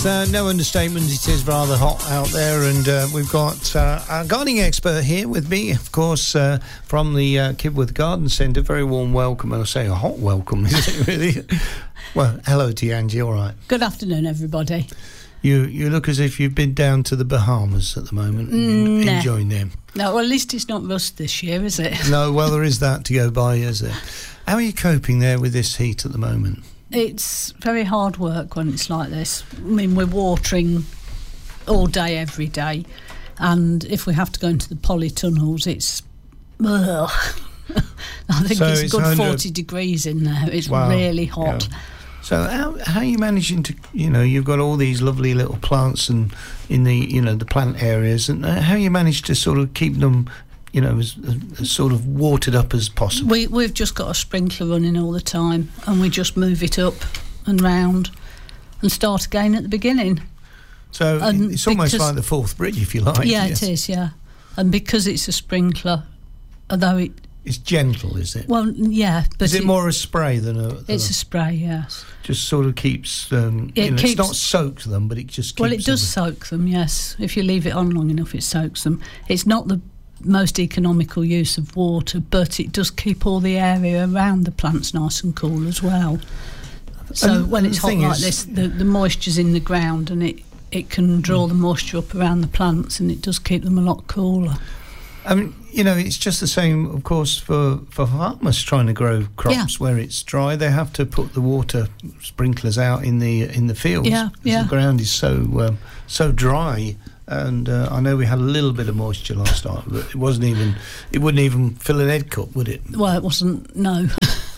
no understatement. It is rather hot out there, and we've got our gardening expert here with me, of course, from the Kidworth Garden Centre. Very warm welcome. I'll say a hot welcome, is it really? Well, hello to you, Angie. All right. Good afternoon, everybody. You look as if you've been down to the Bahamas at the moment, enjoying them. No, well, at least it's not rust this year, is it? No, well, there is that to go by, is there? How are you coping there with this heat at the moment? It's very hard work when it's like this. I mean, we're watering all day, every day, and if we have to go into the polytunnels, it's... I think it's a good 40 degrees in there. It's really hot. Yeah. So how are you managing to, you've got all these lovely little plants and in the, the plant areas, and how you manage to sort of keep them, as sort of watered up as possible? We've just got a sprinkler running all the time, and we just move it up and round and start again at the beginning. So it's almost like the Forth Bridge, if you like. Yeah, yes. It is, yeah. And because it's a sprinkler, although it's gentle, is it? Well, yeah, but is it more a spray than a? It's a spray, yes. Just sort of keeps. It's not soaks them, but it just keeps. Well, it does soak them, yes. If you leave it on long enough, it soaks them. It's not the most economical use of water, but it does keep all the area around the plants nice and cool as well. So when it's hot like this, the moisture's in the ground, and it can draw the moisture up around the plants, and it does keep them a lot cooler. I mean, it's just the same, of course, for farmers trying to grow crops where it's dry. They have to put the water sprinklers out in the fields. Yeah. The ground is so dry, and I know we had a little bit of moisture last night, but it wouldn't even fill an egg cup, would it? Well, it wasn't. No.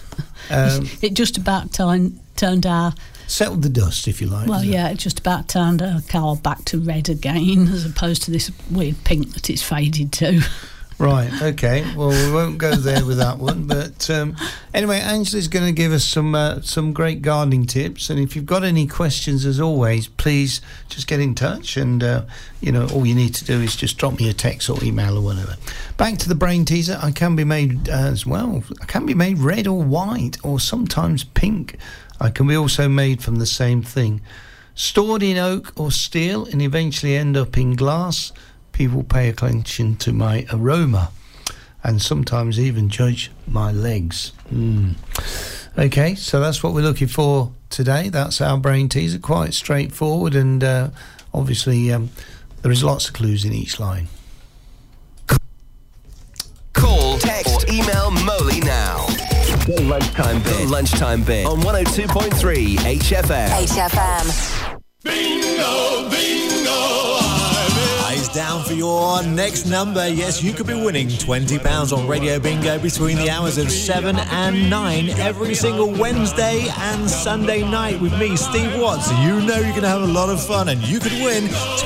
It just about turned our. Settled the dust, if you like. Well, yeah, it just about turned our car back to red again, as opposed to this weird pink that it's faded to. Right, okay. Well, we won't go there with that one. But anyway, Angela's going to give us some great gardening tips. And if you've got any questions, as always, please just get in touch. And, all you need to do is just drop me a text or email or whatever. Back to the brain teaser. I can be made as well. I can be made red or white or sometimes pink. I can be also made from the same thing. Stored in oak or steel and eventually end up in glass. People pay attention to my aroma and sometimes even judge my legs. Okay, so that's what we're looking for today. That's our brain teaser. Quite straightforward, and obviously there is lots of clues in each line. Call, text, or email Molly now. The Lunchtime Bit on 102.3 HFM. Bingo, bingo, eyes down for your next number. Yes, you could be winning £20 on Radio Bingo between the hours of 7 and 9 every single Wednesday and Sunday night with me, Steve Watts. You know you're going to have a lot of fun, and you could win